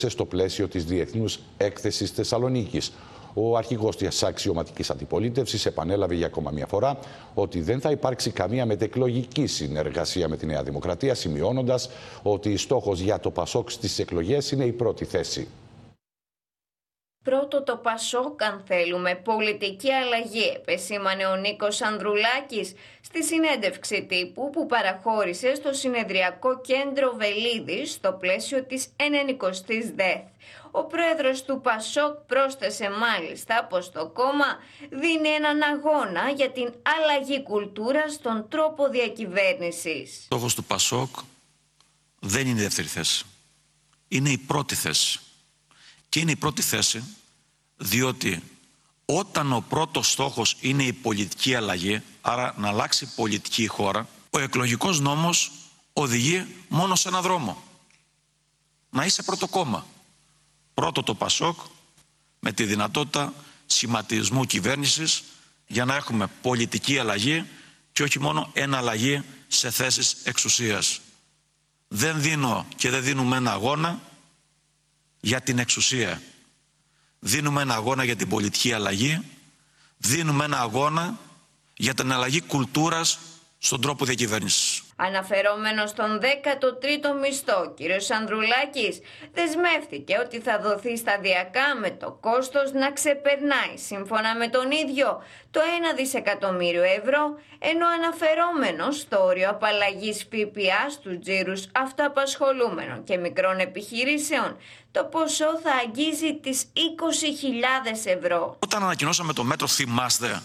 στο πλαίσιο της Διεθνούς Έκθεσης Θεσσαλονίκης. Ο αρχηγός της αξιωματικής αντιπολίτευσης επανέλαβε για ακόμα μια φορά ότι δεν θα υπάρξει καμία μετεκλογική συνεργασία με τη Νέα Δημοκρατία, σημειώνοντας ότι στόχος για το ΠΑΣΟΚ στις εκλογές είναι η πρώτη θέση. Πρώτο το ΠΑΣΟΚ αν θέλουμε πολιτική αλλαγή, επεσήμανε ο Νίκος Ανδρουλάκης στη συνέντευξη τύπου που παραχώρησε στο Συνεδριακό Κέντρο Βελίδης στο πλαίσιο της 90ης ΔΕΘ. Ο πρόεδρος του ΠΑΣΟΚ πρόσθεσε μάλιστα πως το κόμμα δίνει έναν αγώνα για την αλλαγή κουλτούρα στον τρόπο διακυβέρνησης. Στόχος του ΠΑΣΟΚ δεν είναι η δεύτερη θέση. Είναι η πρώτη θέση. Και είναι η πρώτη θέση διότι όταν ο πρώτος στόχος είναι η πολιτική αλλαγή, άρα να αλλάξει πολιτική η χώρα, ο εκλογικός νόμος οδηγεί μόνο σε έναν δρόμο. Να είσαι πρώτο κόμμα. Πρώτο το ΠΑΣΟΚ με τη δυνατότητα σχηματισμού κυβέρνησης για να έχουμε πολιτική αλλαγή και όχι μόνο εναλλαγή σε θέσεις εξουσίας. Δεν δίνω και δεν δίνουμε ένα αγώνα για την εξουσία. Δίνουμε ένα αγώνα για την πολιτική αλλαγή, δίνουμε ένα αγώνα για την αλλαγή κουλτούρας στον τρόπο διακυβέρνησης. Αναφερόμενος στον 13ο μισθό, κ. Ανδρουλάκης δεσμεύτηκε ότι θα δοθεί σταδιακά με το κόστος να ξεπερνάει, σύμφωνα με τον ίδιο, το 1 δισεκατομμύριο ευρώ, ενώ αναφερόμενος στο όριο απαλλαγής ΦΠΑ στους τζίρους αυτοαπασχολούμενων και μικρών επιχειρήσεων, το ποσό θα αγγίζει τις 20.000 ευρώ. Όταν ανακοινώσαμε το μέτρο, θυμάστε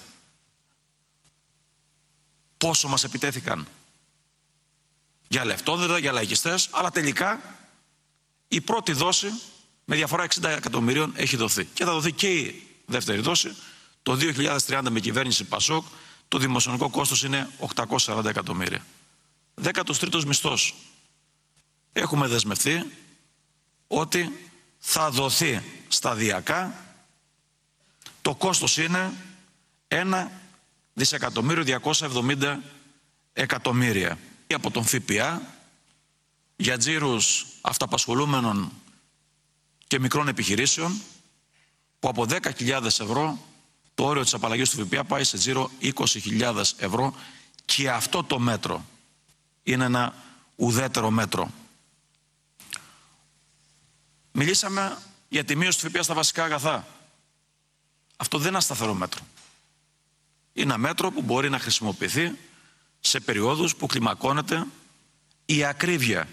πόσο μας επιτέθηκαν? Για λεφτόδεδα, για λαϊκιστές, αλλά τελικά η πρώτη δόση με διαφορά 60 εκατομμυρίων έχει δοθεί. Και θα δοθεί και η δεύτερη δόση. Το 2030 με κυβέρνηση ΠΑΣΟΚ το δημοσιονομικό κόστος είναι 840 εκατομμύρια. 13ος μισθός. Έχουμε δεσμευτεί ότι θα δοθεί σταδιακά. Το κόστος είναι 1 δισεκατομμύριο 270 εκατομμύρια. Από τον ΦΠΑ για τζίρους αυταπασχολούμενων και μικρών επιχειρήσεων που από 10.000 ευρώ το όριο της απαλλαγής του ΦΠΑ πάει σε τζίρο 20.000 ευρώ και αυτό το μέτρο είναι ένα ουδέτερο μέτρο. Μιλήσαμε για τη μείωση του ΦΠΑ στα βασικά αγαθά. Αυτό δεν είναι ένα σταθερό μέτρο. Είναι ένα μέτρο που μπορεί να χρησιμοποιηθεί σε περιόδους που κλιμακώνεται η ακρίβεια.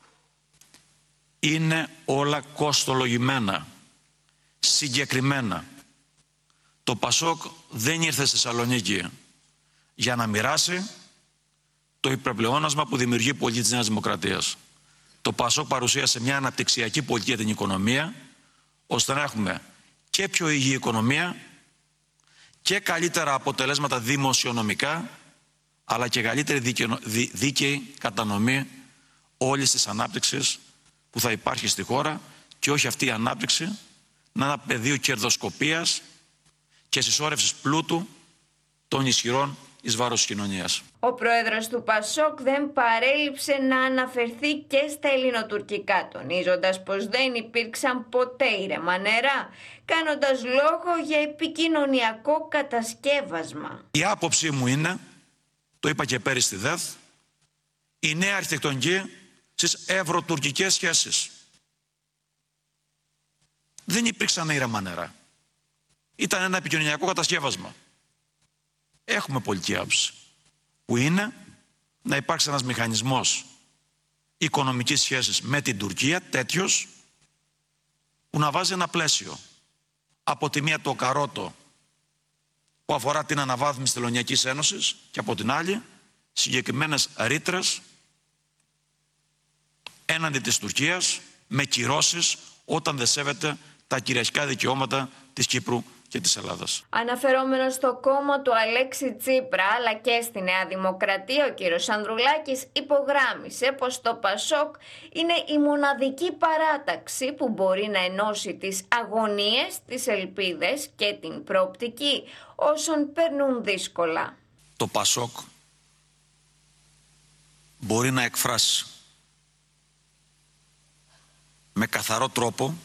Είναι όλα κοστολογημένα, συγκεκριμένα. Το ΠΑΣΟΚ δεν ήρθε στη Θεσσαλονίκη για να μοιράσει το υπερπλεόνασμα που δημιουργεί η πολιτική της Νέας Δημοκρατίας. Το ΠΑΣΟΚ παρουσίασε μια αναπτυξιακή πολιτική για την οικονομία, ώστε να έχουμε και πιο υγιή οικονομία και καλύτερα αποτελέσματα δημοσιονομικά, αλλά και καλύτερη δίκαιη κατανομή όλης της ανάπτυξης που θα υπάρχει στη χώρα και όχι αυτή η ανάπτυξη να είναι ένα πεδίο κερδοσκοπίας και συσσόρευσης πλούτου των ισχυρών εις βάρος της κοινωνίας. Ο πρόεδρος του ΠΑΣΟΚ δεν παρέλειψε να αναφερθεί και στα ελληνοτουρκικά, τονίζοντας πως δεν υπήρξαν ποτέ ήρεμα νερά, κάνοντας λόγο για επικοινωνιακό κατασκεύασμα. Η άποψή μου είναι, το είπα και πέρυσι στη ΔΕΘ, η νέα αρχιτεκτονική στις ευρωτουρκικές σχέσεις. Δεν υπήρξαν ήρεμα νερά. Ήταν ένα επικοινωνιακό κατασκεύασμα. Έχουμε πολιτική άποψη, που είναι να υπάρξει ένας μηχανισμός οικονομικής σχέσης με την Τουρκία, τέτοιος, που να βάζει ένα πλαίσιο. Από τη μία το καρότο που αφορά την αναβάθμιση της Τελωνειακής Ένωσης και από την άλλη συγκεκριμένες ρήτρες έναντι της Τουρκίας με κυρώσεις όταν δεν σέβεται τα κυριαρχικά δικαιώματα της Κύπρου και της Ελλάδας. Αναφερόμενος στο κόμμα του Αλέξη Τσίπρα αλλά και στη Νέα Δημοκρατία, ο κύριος Ανδρουλάκης υπογράμμισε πως το ΠΑΣΟΚ είναι η μοναδική παράταξη που μπορεί να ενώσει τις αγωνίες, τις ελπίδες και την προοπτική όσων περνούν δύσκολα. Το ΠΑΣΟΚ μπορεί να εκφράσει με καθαρό τρόπο